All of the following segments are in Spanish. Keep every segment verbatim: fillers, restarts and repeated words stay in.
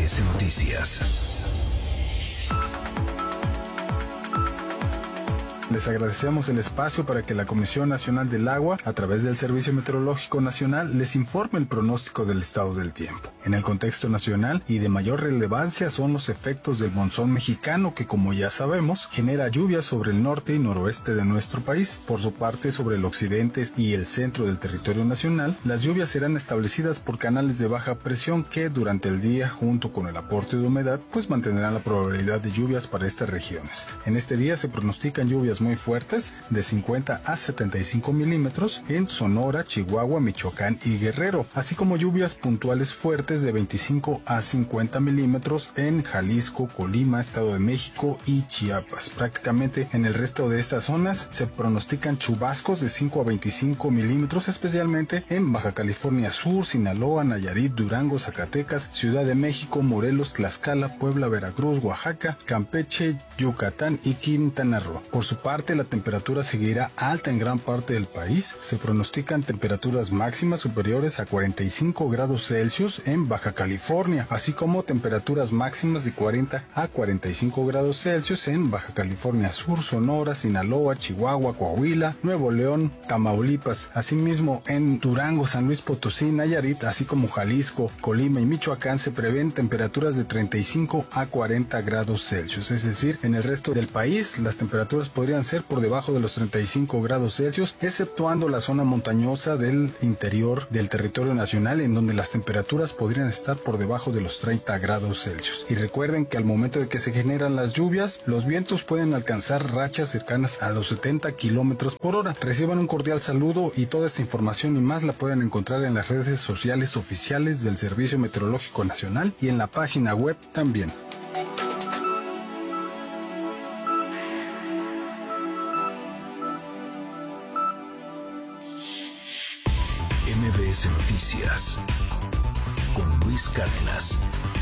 S Noticias. Les agradecemos el espacio para que la Comisión Nacional del Agua, a través del Servicio Meteorológico Nacional, les informe el pronóstico del estado del tiempo. En el contexto nacional y de mayor relevancia son los efectos del monzón mexicano que, como ya sabemos, genera lluvias sobre el norte y noroeste de nuestro país. Por su parte, sobre el occidente y el centro del territorio nacional, las lluvias serán establecidas por canales de baja presión que durante el día, junto con el aporte de humedad, pues mantendrán la probabilidad de lluvias para estas regiones. En este día se pronostican lluvias muy fuertes de cincuenta a setenta y cinco milímetros en Sonora, Chihuahua, Michoacán y Guerrero, así como lluvias puntuales fuertes de veinticinco a cincuenta milímetros en Jalisco, Colima, Estado de México y Chiapas. Prácticamente en el resto de estas zonas se pronostican chubascos de cinco a veinticinco milímetros, especialmente en Baja California Sur, Sinaloa, Nayarit, Durango, Zacatecas, Ciudad de México, Morelos, Tlaxcala, Puebla, Veracruz, Oaxaca, Campeche, Yucatán y Quintana Roo. Por su parte, la temperatura seguirá alta en gran parte del país. Se pronostican temperaturas máximas superiores a cuarenta y cinco grados Celsius en Baja California, así como temperaturas máximas de cuarenta a cuarenta y cinco grados Celsius en Baja California Sur, Sonora, Sinaloa, Chihuahua, Coahuila, Nuevo León, Tamaulipas. Asimismo, en Durango, San Luis Potosí, Nayarit, así como Jalisco, Colima y Michoacán se prevén temperaturas de treinta y cinco a cuarenta grados Celsius. Es decir, en el resto del país las temperaturas podrían ser por debajo de los treinta y cinco grados Celsius, exceptuando la zona montañosa del interior del territorio nacional, en donde las temperaturas podrían estar por debajo de los treinta grados Celsius. Y recuerden que al momento de que se generan las lluvias, los vientos pueden alcanzar rachas cercanas a los setenta kilómetros por hora. Reciban un cordial saludo y toda esta información y más la pueden encontrar en las redes sociales oficiales del Servicio Meteorológico Nacional y en la página web también. M B S Noticias con Luis Cárdenas.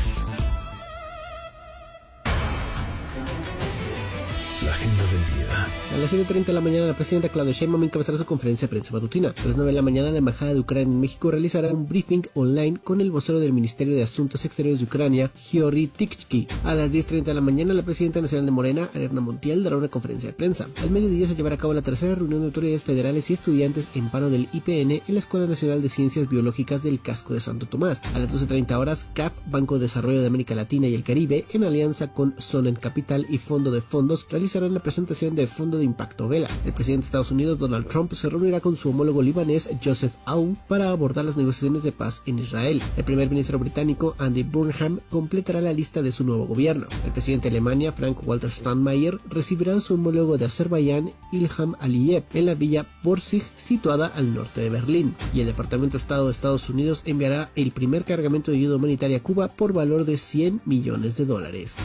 La agenda del día. A las siete treinta de la mañana, la presidenta Claudia Sheinbaum encabezará su conferencia de prensa matutina. A las nueve de la mañana, la Embajada de Ucrania en México realizará un briefing online con el vocero del Ministerio de Asuntos Exteriores de Ucrania, Giorgi Tykhy. A las diez treinta de la mañana, la presidenta nacional de Morena, Ariadna Montiel, dará una conferencia de prensa. Al mediodía se llevará a cabo la tercera reunión de autoridades federales y estudiantes en paro del I P N en la Escuela Nacional de Ciencias Biológicas del Casco de Santo Tomás. A las doce treinta horas, C A P, Banco de Desarrollo de América Latina y el Caribe, en alianza con Sonen Capital y Fondo de Fondos, realizarán la presentación de Fondo de Impacto Vela. El presidente de Estados Unidos, Donald Trump, se reunirá con su homólogo libanés, Joseph Aoun, para abordar las negociaciones de paz en Israel. El primer ministro británico, Andy Burnham, completará la lista de su nuevo gobierno. El presidente de Alemania, Frank-Walter Steinmeier, recibirá a su homólogo de Azerbaiyán, Ilham Aliyev, en la villa Borsig, situada al norte de Berlín. Y el Departamento de Estado de Estados Unidos enviará el primer cargamento de ayuda humanitaria a Cuba por valor de cien millones de dólares.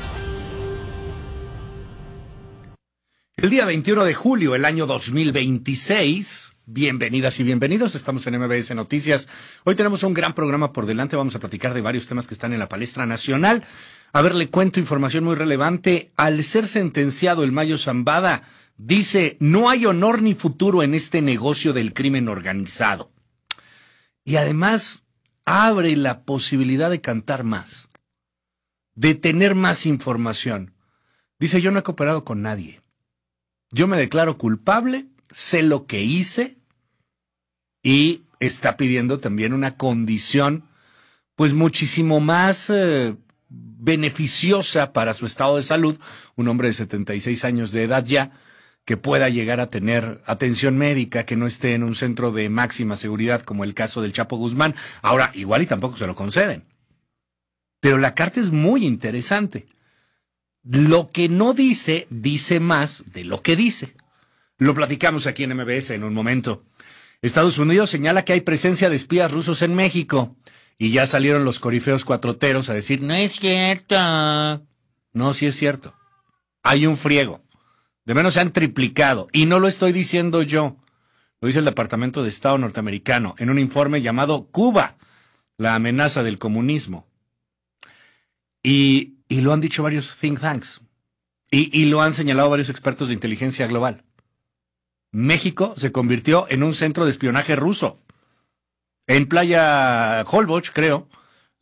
El día veintiuno de julio, el año dos mil veintiséis, bienvenidas y bienvenidos, estamos en M B S Noticias. Hoy tenemos un gran programa por delante, vamos a platicar de varios temas que están en la palestra nacional. A ver, le cuento información muy relevante. Al ser sentenciado el Mayo Zambada, dice, no hay honor ni futuro en este negocio del crimen organizado. Y además, abre la posibilidad de cantar más, de tener más información. Dice, yo no he cooperado con nadie. Yo me declaro culpable, sé lo que hice y está pidiendo también una condición pues muchísimo más eh, beneficiosa para su estado de salud, un hombre de setenta y seis años de edad ya, que pueda llegar a tener atención médica, que no esté en un centro de máxima seguridad como el caso del Chapo Guzmán. Ahora, igual y tampoco se lo conceden. Pero la carta es muy interesante. Lo que no dice, dice más de lo que dice. Lo platicamos aquí en M B S en un momento. Estados Unidos señala que hay presencia de espías rusos en México. Y ya salieron los corifeos cuatroteros a decir, no es cierto. No, sí es cierto. Hay un friego. De menos se han triplicado. Y no lo estoy diciendo yo. Lo dice el Departamento de Estado norteamericano en un informe llamado Cuba, la amenaza del comunismo. Y... Y lo han dicho varios think tanks. Y, y lo han señalado varios expertos de inteligencia global. México se convirtió en un centro de espionaje ruso. En Playa Holbox, creo,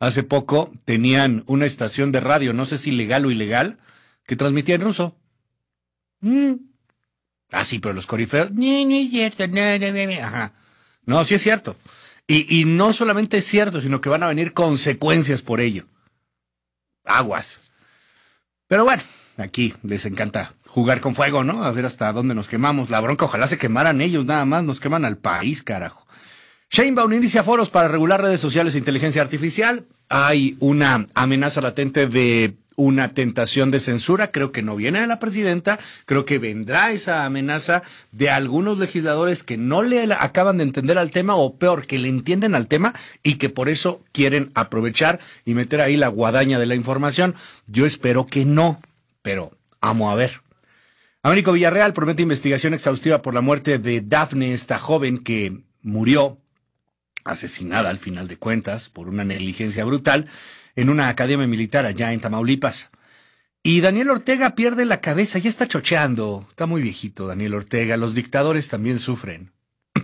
hace poco tenían una estación de radio, no sé si legal o ilegal, que transmitía en ruso. Mm. Ah, sí, pero los corifeos, no, no es cierto, no, no, no, no. Ajá. No, sí es cierto. Y, y no solamente es cierto, sino que van a venir consecuencias por ello. Aguas. Pero bueno, aquí les encanta jugar con fuego, ¿no? A ver hasta dónde nos quemamos. La bronca, ojalá se quemaran ellos, nada más, nos queman al país, carajo. Sheinbaum inicia foros para regular redes sociales e inteligencia artificial. Hay una amenaza latente de una tentación de censura. Creo que no viene de la presidenta. Creo que vendrá esa amenaza de algunos legisladores que no le acaban de entender al tema, o peor, que le entienden al tema y que por eso quieren aprovechar y meter ahí la guadaña de la información. Yo espero que no, pero vamos a ver. Américo Villarreal promete investigación exhaustiva por la muerte de Dafne, esta joven que murió asesinada al final de cuentas por una negligencia brutal en una academia militar allá en Tamaulipas. Y Daniel Ortega pierde la cabeza, ya está chocheando, está muy viejito Daniel Ortega, los dictadores también sufren.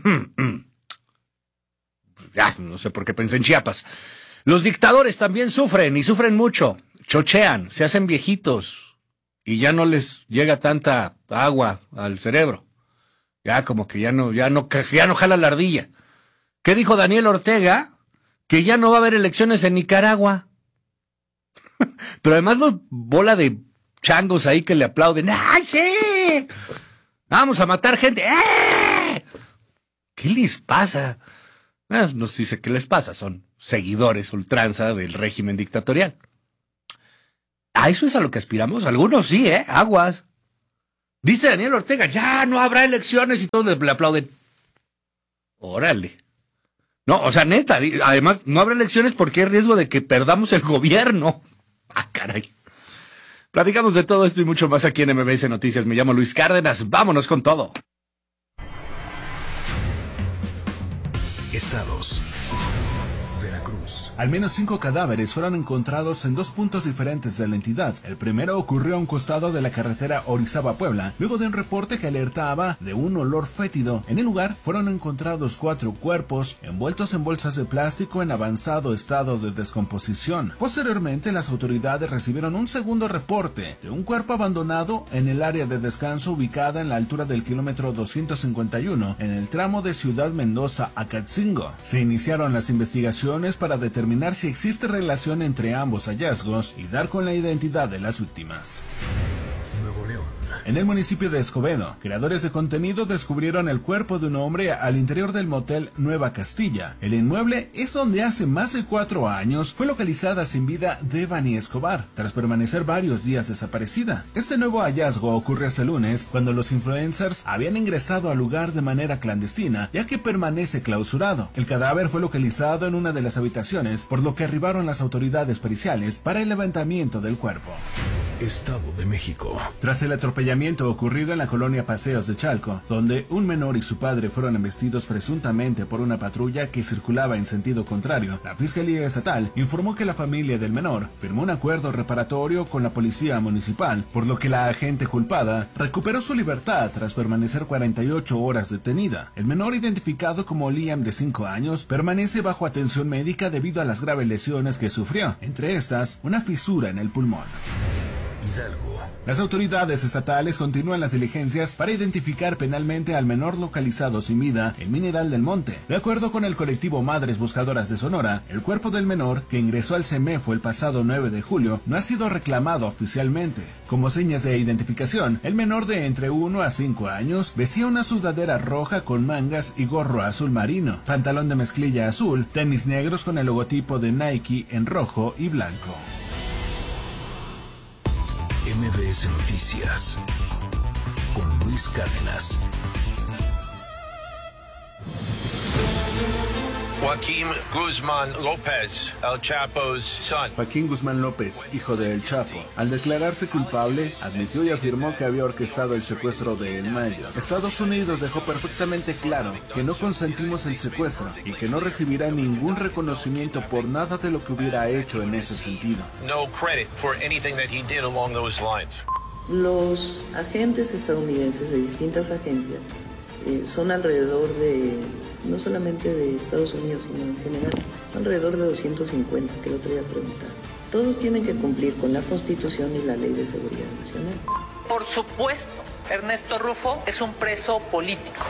Ya, no sé por qué pensé en Chiapas. Los dictadores también sufren y sufren mucho, chochean, se hacen viejitos y ya no les llega tanta agua al cerebro. Ya como que ya no, ya no, ya no jala la ardilla. ¿Qué dijo Daniel Ortega? Que ya no va a haber elecciones en Nicaragua. Pero además los bola de changos ahí que le aplauden. ¡Ay, sí! ¡Vamos a matar gente! ¡Eh! ¿Qué les pasa? Eh, no sé qué les pasa, son seguidores ultranza del régimen dictatorial. ¿A eso es a lo que aspiramos? Algunos sí, ¿eh? Aguas. Dice Daniel Ortega, ya no habrá elecciones y todos le aplauden. Órale. No, o sea, neta, además no habrá elecciones porque hay riesgo de que perdamos el gobierno. Ah, caray. Platicamos de todo esto y mucho más aquí en M B S Noticias. Me llamo Luis Cárdenas. Vámonos con todo. Estados. Veracruz. Al menos cinco cadáveres fueron encontrados en dos puntos diferentes de la entidad. El primero ocurrió a un costado de la carretera Orizaba-Puebla, luego de un reporte que alertaba de un olor fétido. En el lugar fueron encontrados cuatro cuerpos envueltos en bolsas de plástico en avanzado estado de descomposición. Posteriormente, las autoridades recibieron un segundo reporte de un cuerpo abandonado en el área de descanso ubicada en la altura del kilómetro doscientos cincuenta y uno, en el tramo de Ciudad Mendoza a Catzingo. Se iniciaron las investigaciones para determinar si existe relación entre ambos hallazgos y dar con la identidad de las víctimas. Nuevo León. En el municipio de Escobedo, creadores de contenido descubrieron el cuerpo de un hombre al interior del motel Nueva Castilla. El inmueble es donde hace más de cuatro años fue localizada sin vida Devani Escobar, tras permanecer varios días desaparecida. Este nuevo hallazgo ocurre este lunes, cuando los influencers habían ingresado al lugar de manera clandestina, ya que permanece clausurado. El cadáver fue localizado en una de las habitaciones, por lo que arribaron las autoridades periciales para el levantamiento del cuerpo. Estado de México. Tras el atropellamiento ocurrido en la colonia Paseos de Chalco, donde un menor y su padre fueron embestidos presuntamente por una patrulla que circulaba en sentido contrario, la Fiscalía Estatal informó que la familia del menor firmó un acuerdo reparatorio con la Policía Municipal, por lo que la agente culpada recuperó su libertad tras permanecer cuarenta y ocho horas detenida. El menor, identificado como Liam, de cinco años, permanece bajo atención médica debido a las graves lesiones que sufrió, entre estas una fisura en el pulmón. Hidalgo. Las autoridades estatales continúan las diligencias para identificar penalmente al menor localizado sin vida en Mineral del Monte. De acuerdo con el colectivo Madres Buscadoras de Sonora, el cuerpo del menor, que ingresó al CEMEFO el pasado nueve de julio, no ha sido reclamado oficialmente. Como señas de identificación, el menor de entre uno a cinco años vestía una sudadera roja con mangas y gorro azul marino, pantalón de mezclilla azul, tenis negros con el logotipo de Nike en rojo y blanco. M B S Noticias con Luis Cárdenas. Joaquín Guzmán López, El Chapo's son. Joaquín Guzmán López, hijo de El Chapo, al declararse culpable, admitió y afirmó que había orquestado el secuestro de El Mayo. Estados Unidos dejó perfectamente claro que no consentimos el secuestro y que no recibirá ningún reconocimiento por nada de lo que hubiera hecho en ese sentido. No credit for anything that he did along those lines. Los agentes estadounidenses de distintas agencias, eh, son alrededor de no solamente de Estados Unidos, sino en general, alrededor de doscientos cincuenta, que el otro día preguntaron. Todos tienen que cumplir con la Constitución y la Ley de Seguridad Nacional. Por supuesto, Ernesto Rufo es un preso político.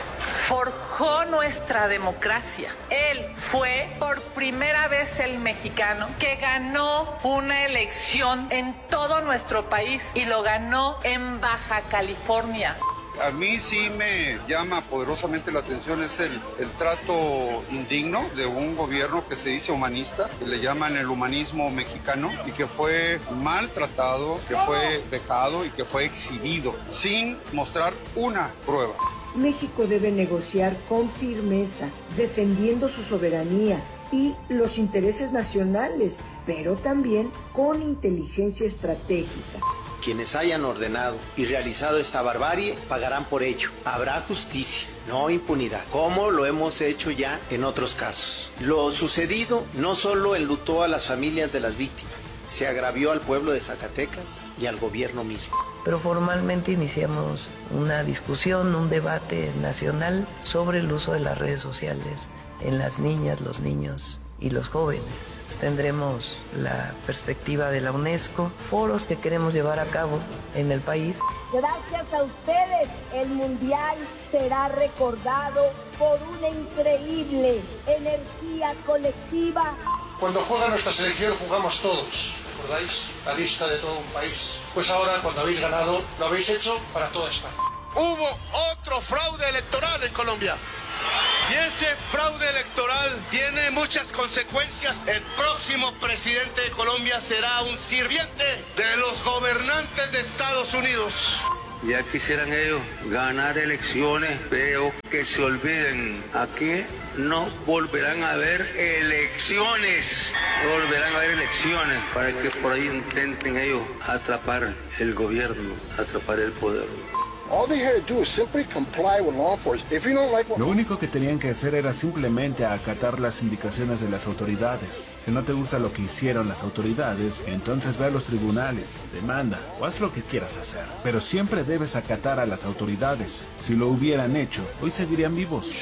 Forjó nuestra democracia. Él fue por primera vez el mexicano que ganó una elección en todo nuestro país y lo ganó en Baja California. A mí sí me llama poderosamente la atención es el, el trato indigno de un gobierno que se dice humanista, que le llaman el humanismo mexicano, y que fue maltratado, que fue vejado y que fue exhibido sin mostrar una prueba. México debe negociar con firmeza, defendiendo su soberanía y los intereses nacionales, pero también con inteligencia estratégica. Quienes hayan ordenado y realizado esta barbarie pagarán por ello. Habrá justicia, no impunidad, como lo hemos hecho ya en otros casos. Lo sucedido no solo enlutó a las familias de las víctimas, se agravió al pueblo de Zacatecas y al gobierno mismo. Pero formalmente iniciamos una discusión, un debate nacional sobre el uso de las redes sociales en las niñas, los niños y los jóvenes. Tendremos la perspectiva de la UNESCO, foros que queremos llevar a cabo en el país. Gracias a ustedes, el Mundial será recordado por una increíble energía colectiva. Cuando juega nuestra selección jugamos todos, ¿recordáis? La lista de todo un país. Pues ahora, cuando habéis ganado, lo habéis hecho para toda España. Hubo otro fraude electoral en Colombia. Y ese fraude electoral tiene muchas consecuencias. El próximo presidente de Colombia será un sirviente de los gobernantes de Estados Unidos. Ya quisieran ellos ganar elecciones, veo que se olviden. Aquí no volverán a haber elecciones. No volverán a haber elecciones para que por ahí intenten ellos atrapar el gobierno, atrapar el poder. Lo único que tenían que hacer era simplemente acatar las indicaciones de las autoridades. Si no te gusta lo que hicieron las autoridades, entonces ve a los tribunales, demanda o haz lo que quieras hacer. Pero siempre debes acatar a las autoridades. Si lo hubieran hecho, hoy seguirían vivos.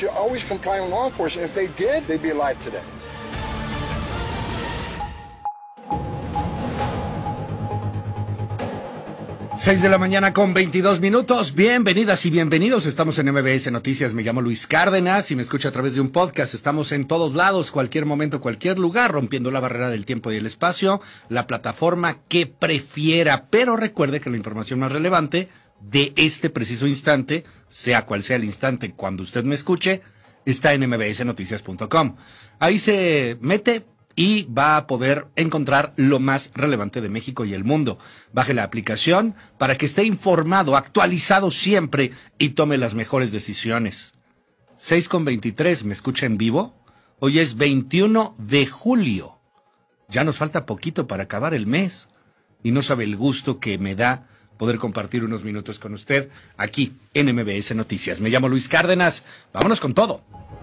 seis de la mañana con veintidós minutos. Bienvenidas y bienvenidos. Estamos en M B S Noticias. Me llamo Luis Cárdenas y me escucha a través de un podcast. Estamos en todos lados, cualquier momento, cualquier lugar, rompiendo la barrera del tiempo y el espacio, la plataforma que prefiera. Pero recuerde que la información más relevante de este preciso instante, sea cual sea el instante cuando usted me escuche, está en m b s noticias punto com. Ahí se mete y va a poder encontrar lo más relevante de México y el mundo. Baje la aplicación para que esté informado, actualizado siempre y tome las mejores decisiones. seis con veintitrés, ¿me escucha en vivo? Hoy es veintiuno de julio. Ya nos falta poquito para acabar el mes. Y no sabe el gusto que me da poder compartir unos minutos con usted aquí en M B S Noticias. Me llamo Luis Cárdenas. Vámonos con todo.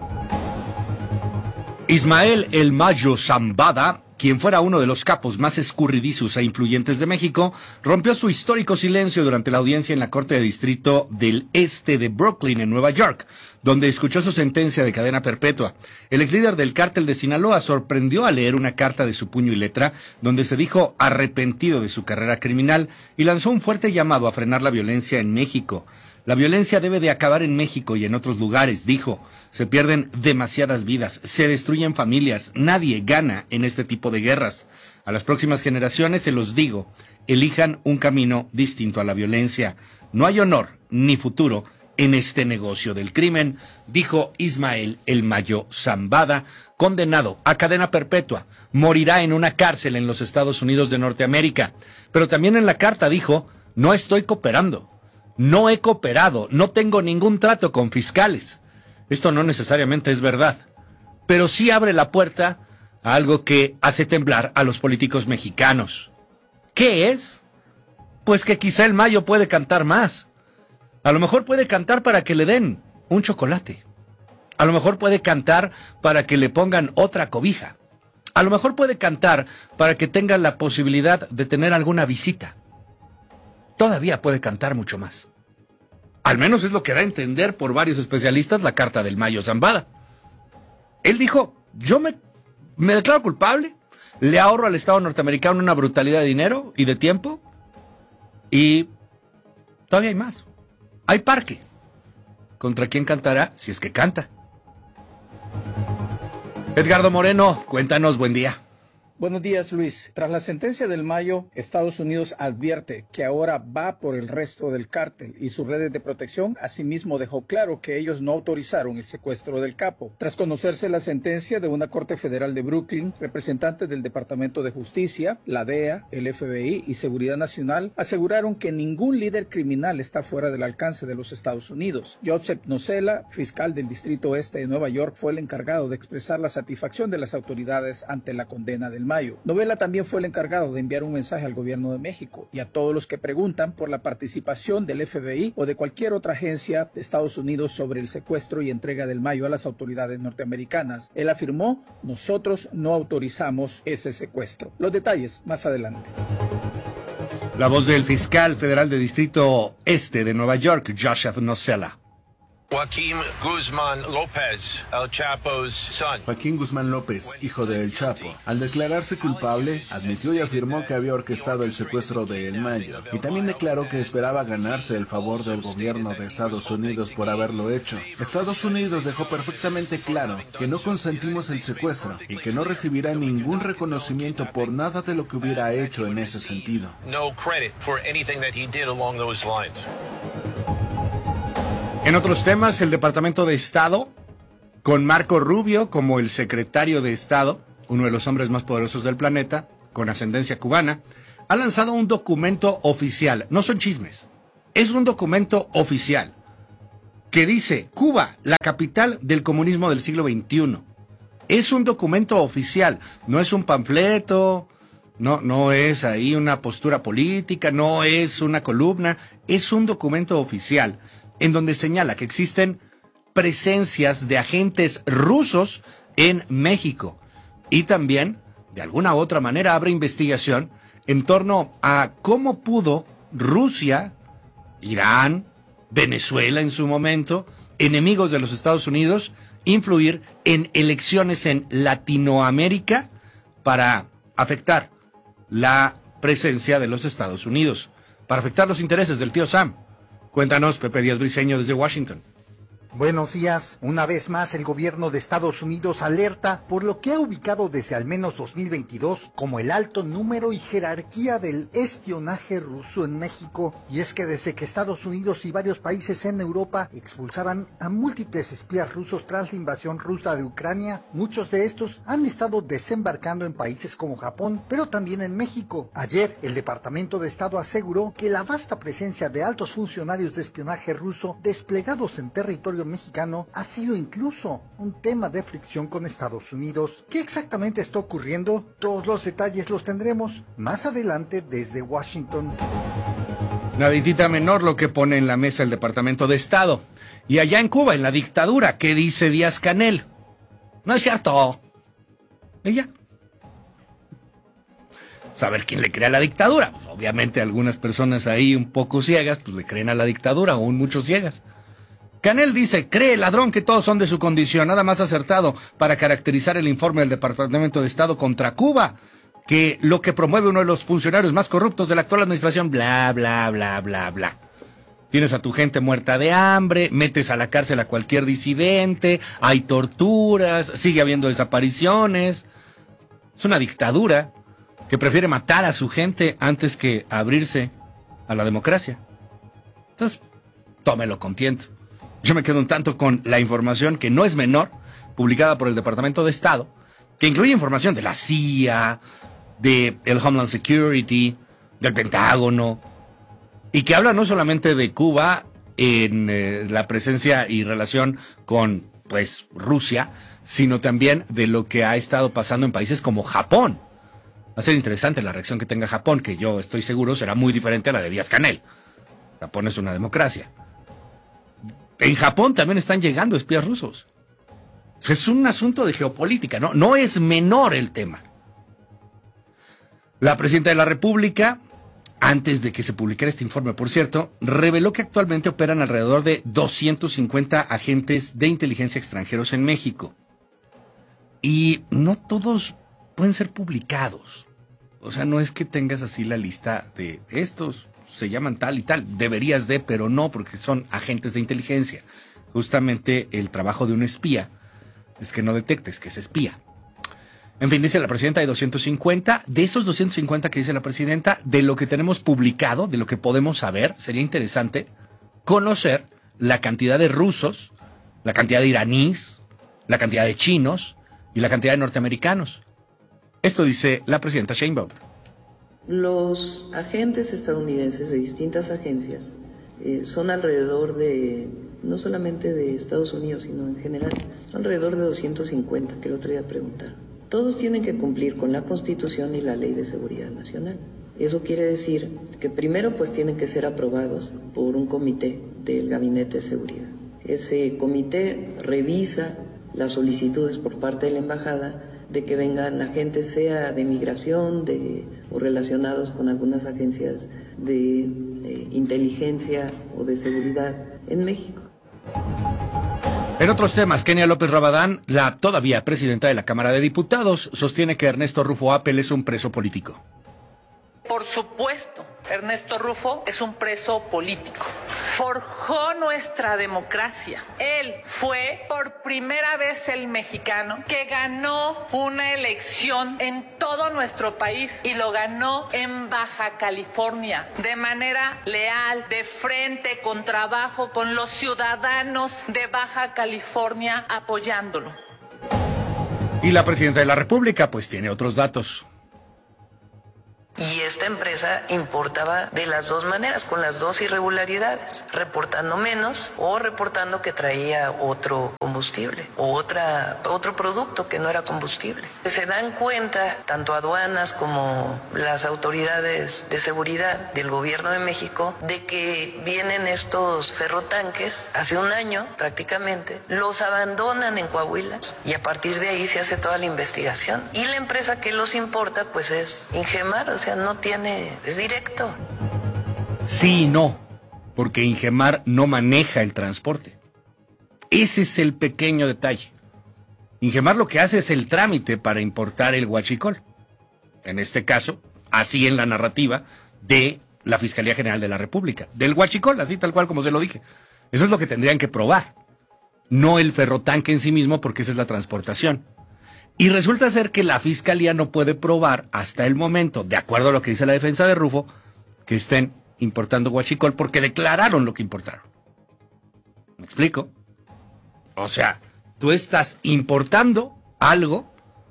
Ismael El Mayo Zambada, quien fuera uno de los capos más escurridizos e influyentes de México, rompió su histórico silencio durante la audiencia en la Corte de Distrito del Este de Brooklyn, en Nueva York, donde escuchó su sentencia de cadena perpetua. El ex líder del cártel de Sinaloa sorprendió al leer una carta de su puño y letra, donde se dijo arrepentido de su carrera criminal y lanzó un fuerte llamado a frenar la violencia en México. La violencia debe de acabar en México y en otros lugares, dijo. Se pierden demasiadas vidas, se destruyen familias, nadie gana en este tipo de guerras. A las próximas generaciones se los digo, elijan un camino distinto a la violencia. No hay honor ni futuro en este negocio del crimen, dijo Ismael El Mayo Zambada, condenado a cadena perpetua. Morirá en una cárcel en los Estados Unidos de Norteamérica. Pero también en la carta dijo, no estoy cooperando. No he cooperado, no tengo ningún trato con fiscales. Esto no necesariamente es verdad, pero sí abre la puerta a algo que hace temblar a los políticos mexicanos. ¿Qué es? Pues que quizá el Mayo puede cantar más. A lo mejor puede cantar para que le den un chocolate. A lo mejor puede cantar para que le pongan otra cobija. A lo mejor puede cantar para que tenga la posibilidad de tener alguna visita. Todavía puede cantar mucho más. Al menos es lo que da a entender por varios especialistas la carta del Mayo Zambada. Él dijo, yo me, me declaro culpable, le ahorro al Estado norteamericano una brutalidad de dinero y de tiempo, y todavía hay más. Hay parque. ¿Contra quién cantará? Si es que canta. Edgardo Moreno, cuéntanos, buen día. Buenos días, Luis. Tras la sentencia del Mayo, Estados Unidos advierte que ahora va por el resto del cártel y sus redes de protección. Asimismo, dejó claro que ellos no autorizaron el secuestro del capo. Tras conocerse la sentencia de una Corte Federal de Brooklyn, representantes del Departamento de Justicia, la D E A, el F B I y Seguridad Nacional aseguraron que ningún líder criminal está fuera del alcance de los Estados Unidos. Joseph Nocella, fiscal del Distrito Este de Nueva York, fue el encargado de expresar la satisfacción de las autoridades ante la condena del Mayo. Novela también fue el encargado de enviar un mensaje al gobierno de México y a todos los que preguntan por la participación del F B I o de cualquier otra agencia de Estados Unidos sobre el secuestro y entrega del Mayo a las autoridades norteamericanas. Él afirmó, nosotros no autorizamos ese secuestro. Los detalles más adelante. La voz del fiscal federal de Distrito Este de Nueva York, Joseph Nocella. Joaquín Guzmán López, El Chapo's son. Joaquín Guzmán López, hijo de El Chapo, al declararse culpable, admitió y afirmó que había orquestado el secuestro de El Mayo, y también declaró que esperaba ganarse el favor del gobierno de Estados Unidos por haberlo hecho. Estados Unidos dejó perfectamente claro que no consentimos el secuestro y que no recibirá ningún reconocimiento por nada de lo que hubiera hecho en ese sentido. No credit for anything that he did along those lines. En otros temas, el Departamento de Estado, con Marco Rubio como el secretario de Estado, uno de los hombres más poderosos del planeta, con ascendencia cubana, ha lanzado un documento oficial. No son chismes, es un documento oficial que dice Cuba, la capital del comunismo del siglo veintiuno. Es un documento oficial, no es un panfleto, no, no es ahí una postura política, no es una columna, es un documento oficial en donde señala que existen presencias de agentes rusos en México y también, de alguna u otra manera, abre investigación en torno a cómo pudo Rusia, Irán, Venezuela en su momento, enemigos de los Estados Unidos, influir en elecciones en Latinoamérica para afectar la presencia de los Estados Unidos, para afectar los intereses del tío Sam. Cuéntanos, Pepe Díaz Briceño, desde Washington. Buenos días. Una vez más, el gobierno de Estados Unidos alerta por lo que ha ubicado desde al menos dos mil veintidós como el alto número y jerarquía del espionaje ruso en México. Y es que desde que Estados Unidos y varios países en Europa expulsaran a múltiples espías rusos tras la invasión rusa de Ucrania, muchos de estos han estado desembarcando en países como Japón, pero también en México. Ayer, el Departamento de Estado aseguró que la vasta presencia de altos funcionarios de espionaje ruso desplegados en territorio mexicano ha sido incluso un tema de fricción con Estados Unidos. ¿Qué exactamente está ocurriendo? Todos los detalles los tendremos más adelante desde Washington. Naditita menor lo que pone en la mesa el Departamento de Estado. Y allá en Cuba, en la dictadura, ¿qué dice Díaz-Canel? No es cierto. Ella. Saber quién le cree a la dictadura. Pues obviamente algunas personas ahí un poco ciegas, pues le creen a la dictadura, aún muchos ciegas. Canel dice, cree el ladrón que todos son de su condición, nada más acertado para caracterizar el informe del Departamento de Estado contra Cuba, que lo que promueve uno de los funcionarios más corruptos de la actual administración, bla, bla, bla, bla, bla. Tienes a tu gente muerta de hambre, metes a la cárcel a cualquier disidente, hay torturas, sigue habiendo desapariciones. Es una dictadura que prefiere matar a su gente antes que abrirse a la democracia. Entonces, tómelo con tiento. Yo me quedo un tanto con la información, que no es menor, publicada por el Departamento de Estado, que incluye información de la C I A, de el Homeland Security, del Pentágono, y que habla no solamente de Cuba en eh, la presencia y relación con, pues, Rusia, sino también de lo que ha estado pasando en países como Japón. Va a ser interesante la reacción que tenga Japón, que yo estoy seguro será muy diferente a la de Díaz-Canel. Japón es una democracia. En Japón también están llegando espías rusos. Es un asunto de geopolítica, ¿no? No es menor el tema. La presidenta de la República, antes de que se publicara este informe, por cierto, reveló que actualmente operan alrededor de doscientos cincuenta agentes de inteligencia extranjeros en México. Y no todos pueden ser publicados. O sea, no es que tengas así la lista de estos se llaman tal y tal. Deberías de, pero no, porque son agentes de inteligencia. Justamente el trabajo de un espía es que no detectes que es espía. En fin, dice la presidenta, hay doscientos cincuenta. De esos doscientos cincuenta que dice la presidenta, de lo que tenemos publicado, de lo que podemos saber, sería interesante conocer la cantidad de rusos, la cantidad de iraníes, la cantidad de chinos y la cantidad de norteamericanos. Esto dice la presidenta Sheinbaum. Los agentes estadounidenses de distintas agencias eh, son alrededor de, no solamente de Estados Unidos, sino en general, alrededor de doscientos cincuenta, que el otro día preguntaron. Todos tienen que cumplir con la Constitución y la Ley de Seguridad Nacional. Eso quiere decir que primero pues tienen que ser aprobados por un comité del Gabinete de Seguridad. Ese comité revisa las solicitudes por parte de la embajada de que vengan agentes, sea de migración de, o relacionados con algunas agencias de eh, inteligencia o de seguridad en México. En otros temas, Kenia López Rabadán, la todavía presidenta de la Cámara de Diputados, sostiene que Ernesto Rufo Appel es un preso político. Por supuesto, Ernesto Rufo es un preso político. Forjó nuestra democracia. Él fue por primera vez el mexicano que ganó una elección en todo nuestro país y lo ganó en Baja California de manera leal, de frente, con trabajo, con los ciudadanos de Baja California apoyándolo. Y la presidenta de la República pues tiene otros datos. Y esta empresa importaba de las dos maneras, con las dos irregularidades, reportando menos o reportando que traía otro combustible o otra, otro producto que no era combustible. Se dan cuenta, tanto aduanas como las autoridades de seguridad del gobierno de México, de que vienen estos ferrotanques, hace un año prácticamente, los abandonan en Coahuila y a partir de ahí se hace toda la investigación. Y la empresa que los importa pues es Ingemar, o sea, no tiene, es directo. Sí y no, porque Ingemar no maneja el transporte. Ese es el pequeño detalle. Ingemar lo que hace es el trámite para importar el huachicol. En este caso, así en la narrativa de la Fiscalía General de la República. Del huachicol, así tal cual como se lo dije. Eso es lo que tendrían que probar. No el ferrotanque en sí mismo, porque esa es la transportación. Y resulta ser que la Fiscalía no puede probar hasta el momento, de acuerdo a lo que dice la defensa de Rufo, que estén importando huachicol porque declararon lo que importaron. ¿Me explico? O sea, tú estás importando algo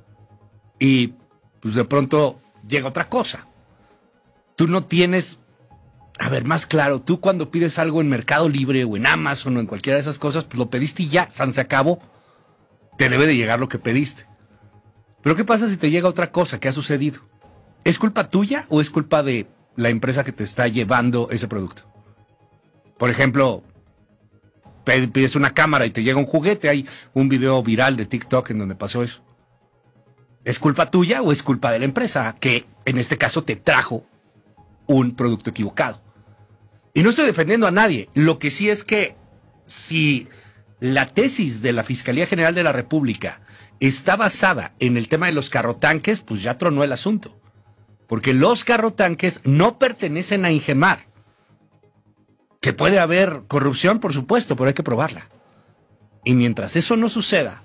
y pues de pronto llega otra cosa. Tú no tienes, a ver, más claro, tú cuando pides algo en Mercado Libre o en Amazon o en cualquiera de esas cosas, pues lo pediste y ya, san se acabó. Te debe de llegar lo que pediste. Pero ¿qué pasa si te llega otra cosa? ¿Qué ha sucedido? ¿Es culpa tuya o es culpa de la empresa que te está llevando ese producto? Por ejemplo, pides una cámara y te llega un juguete. Hay un video viral de TikTok en donde pasó eso. ¿Es culpa tuya o es culpa de la empresa que en este caso te trajo un producto equivocado? Y no estoy defendiendo a nadie. Lo que sí es que si la tesis de la Fiscalía General de la República está basada en el tema de los carrotanques, pues ya tronó el asunto. Porque los carrotanques no pertenecen a Ingemar. Que puede haber corrupción, por supuesto, pero hay que probarla. Y mientras eso no suceda,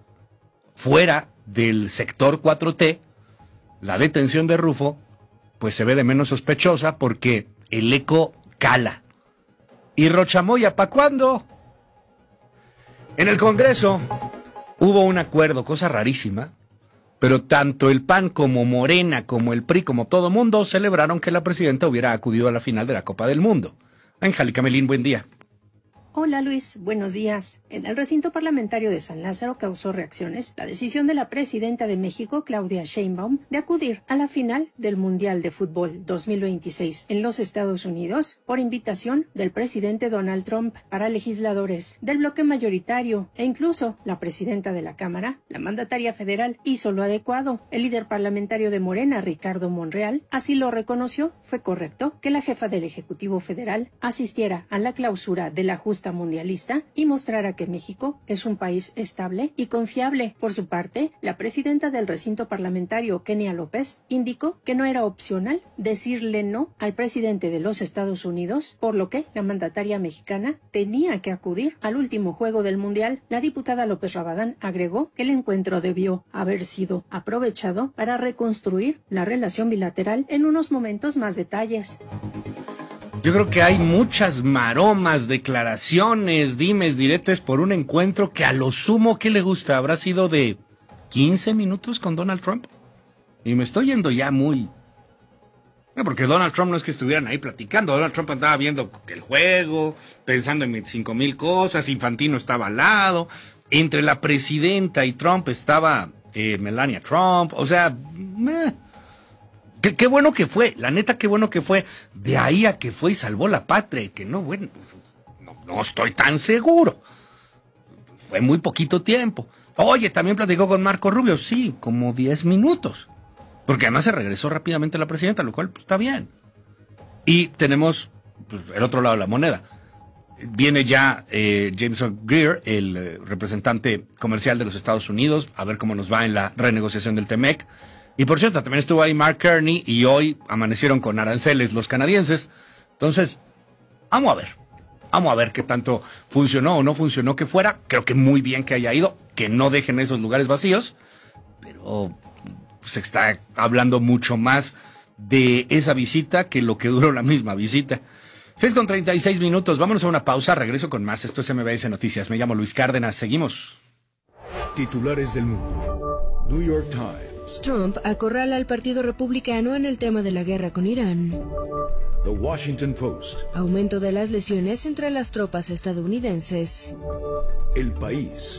fuera del sector cuatro T, la detención de Rufo, pues se ve de menos sospechosa porque el eco cala. ¿Y Rochamoya para cuándo? En el Congreso hubo un acuerdo, cosa rarísima, pero tanto el P A N como Morena, como el P R I, como todo mundo celebraron que la presidenta hubiera acudido a la final de la Copa del Mundo. Angélica Melín, buen día. Hola Luis, buenos días. En el recinto parlamentario de San Lázaro causó reacciones la decisión de la presidenta de México, Claudia Sheinbaum, de acudir a la final del Mundial de Fútbol dos mil veintiséis en los Estados Unidos por invitación del presidente Donald Trump. Para legisladores del bloque mayoritario e incluso la presidenta de la Cámara, la mandataria federal hizo lo adecuado. El líder parlamentario de Morena, Ricardo Monreal, así lo reconoció. Fue correcto que la jefa del Ejecutivo Federal asistiera a la clausura de la justa apuesta mundialista y mostrara que México es un país estable y confiable. Por su parte, la presidenta del recinto parlamentario, Kenia López, indicó que no era opcional decirle no al presidente de los Estados Unidos, por lo que la mandataria mexicana tenía que acudir al último juego del Mundial. La diputada López Rabadán agregó que el encuentro debió haber sido aprovechado para reconstruir la relación bilateral. En unos momentos más detalles. Yo creo que hay muchas maromas, declaraciones, dimes, diretes por un encuentro que a lo sumo, ¿qué le gusta? ¿Habrá sido de quince minutos con Donald Trump? Y me estoy yendo ya muy... Porque Donald Trump no es que estuvieran ahí platicando, Donald Trump andaba viendo el juego, pensando en veinticinco mil cosas, Infantino estaba al lado, entre la presidenta y Trump estaba eh, Melania Trump, o sea... Eh. Qué, qué bueno que fue, la neta, qué bueno que fue. De ahí a que fue y salvó la patria, que no, bueno, no, no estoy tan seguro. Fue muy poquito tiempo. Oye, también platicó con Marco Rubio, sí, como diez minutos. Porque además se regresó rápidamente la presidenta, lo cual pues, está bien. Y tenemos pues, el otro lado de la moneda. Viene ya eh, Jameson Greer, el eh, representante comercial de los Estados Unidos, a ver cómo nos va en la renegociación del T M E C. Y por cierto, también estuvo ahí Mark Kearney y hoy amanecieron con aranceles los canadienses. Entonces, vamos a ver. Vamos a ver qué tanto funcionó o no funcionó que fuera. Creo que muy bien que haya ido, que no dejen esos lugares vacíos. Pero se está hablando mucho más de esa visita que lo que duró la misma visita. seis con treinta y seis minutos. Vámonos a una pausa. Regreso con más. Esto es M B S Noticias. Me llamo Luis Cárdenas. Seguimos. Titulares del mundo. New York Times. Trump acorrala al Partido Republicano en el tema de la guerra con Irán. The Washington Post. Aumento de las lesiones entre las tropas estadounidenses. El País.